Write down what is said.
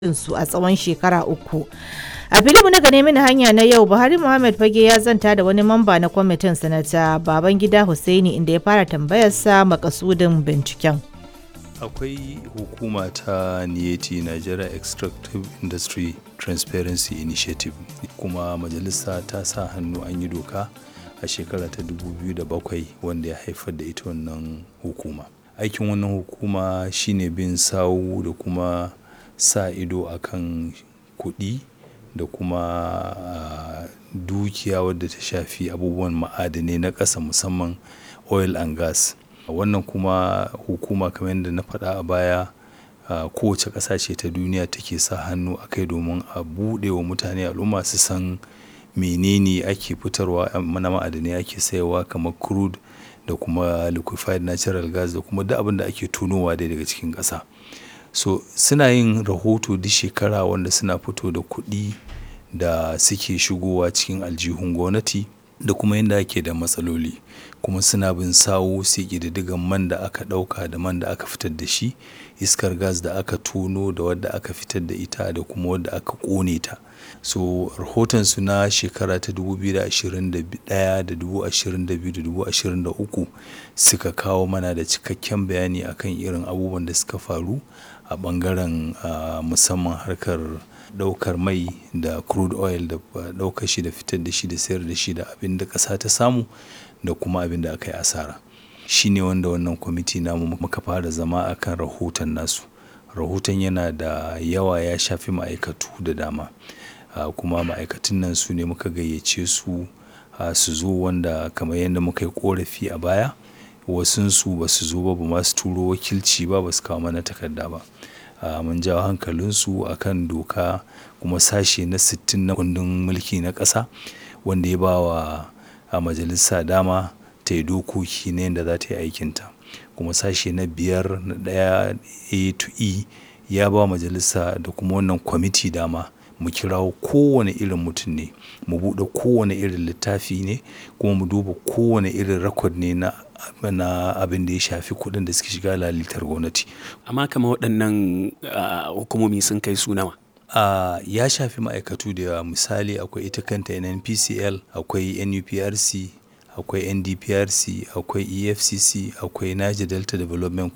su a tsawon shekara uku. A filinmu na gane mini hanya na yau, Buhari Muhammad Fage ya zanta da wani mamba na kwamitin Sanata Babangida Hussaini inda ya fara tambayarsa makasudin binciken. Akwai hukuma ta NIETI, Nigeria Extractive Industry Transparency Initiative, kuma majalisa ta sa hannu an yi doka a shekara ta 2007 wanda ya haifar da ita wannan hukuma. Aikin wannan hukuma shine bin sawu da kuma sa ido akan kuɗi da kuma dukiya wadda ta shafi abubuwan ma'adanai na ƙasa, musamman oil and gas. Wannan kuma hukuma, kamar yadda na faɗa a baya, kowace ƙasa ce ta duniya take sa hannu a kai domin a buɗe wa mutane, al'umma su san menene ake fitarwa na ma'adanai ake sayarwa, kamar crude da kuma liquefied natural gas da kuma duk abin da ake tonowa daga cikin ƙasa. So suna yin rahoto duk shekara wanda suna fito da kuɗi da suke shigowa cikin aljihun gwamnati da kuma yadda ake da matsaloli, kuma suna bin sawu su ƙididdigan man da aka ɗauka da man da aka fitar da shi, iskar gas da aka tono da wadda aka fitar da ita da kuma wadda aka ƙone ta. So rahotonsu na shekara ta 2021 da 2022 da 2023 suka kawo mana da cikakken bayani akan irin abubuwan da suka faru a ɓangaren musamman harkar ɗaukar mai da crude oil, da ɗaukar shi da fitar da shi da sayar da shi, da abin da ƙasa ta samu da kuma abin da aka yi asara. Shi ne wanda wannan kwamiti namu muka fara zama akan rahoton nasu. Rahoton yana da yawa, ya shafi ma'aikatu da dama, kuma ma'aikatan nan su ne muka gayyace su su zo, wanda kamar yadda muka yi ƙorafi a baya, wasunsu ba su zo ba, ba ma su turo wakilci ba, ba su kawo mana takarda ba. Mun jawo hankalinsu akan doka kuma sashe na 60 na kundin mulki na ƙasa, wanda ya ba wa majalisa dama ta yi dokoki na yadda za ta yi aikinta, kuma sashe na 5 na 1 A to E ya ba majalisa da kuma wannan kwamiti dama mu kirawo kowane irin mutum ne, mu buɗe kowane irin littafi ne, kuma mu duba kowane irin record ne na abin da ya shafi kuɗin da suke shiga lalitar gwamnati. Amma kamar waɗannan hukumomi sun kai su nawa? Ya shafi ma'aikatu da yawa. Misali, akwai ita kanta NNPCL, akwai NUPRC, akwai NDPRC, akwai EFCC, akwai Niger Delta Development